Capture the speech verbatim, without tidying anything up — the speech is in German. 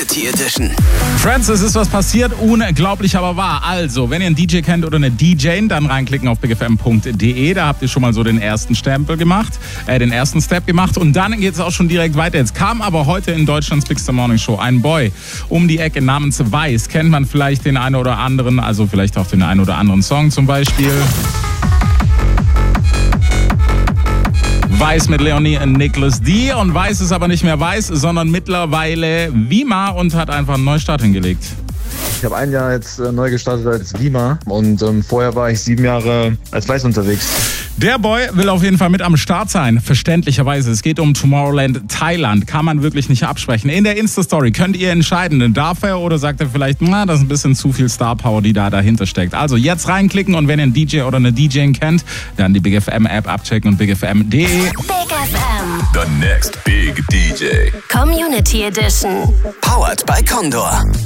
Community Edition. Friends, es ist was passiert, unglaublich aber wahr. Also, wenn ihr einen D J kennt oder eine D J, dann reinklicken auf big f m punkt d e. Da habt ihr schon mal so den ersten Stempel gemacht, äh, den ersten Step gemacht und dann geht es auch schon direkt weiter. Jetzt kam aber heute in Deutschlands Big Star Morning Show ein Boy um die Ecke namens Weiß. Kennt man vielleicht den einen oder anderen, also vielleicht auch den einen oder anderen Song zum Beispiel. Weiß mit Leonie und Nicholas D. Und Weiß ist aber nicht mehr Weiß, sondern mittlerweile Wima und hat einfach einen Neustart hingelegt. Ich habe ein Jahr jetzt äh, neu gestartet als Wima und ähm, vorher war ich sieben Jahre als Weiß unterwegs. Der Boy will auf jeden Fall mit am Start sein, verständlicherweise. Es geht um Tomorrowland Thailand, kann man wirklich nicht absprechen. In der Insta-Story könnt ihr entscheiden, darf er oder sagt er vielleicht, na, das ist ein bisschen zu viel Star-Power, die da dahinter steckt. Also jetzt reinklicken und wenn ihr einen D J oder eine D J kennt, dann die Big F M-App abchecken und big f m punkt d e. Big F M. The next big D J. Community Edition. Powered by Condor.